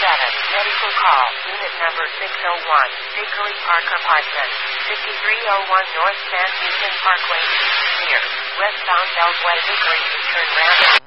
medical call, unit number 601, Bickley Park Apartment, 5301 North San Houston Parkway, near, westbound Beltway Bickley, turn round.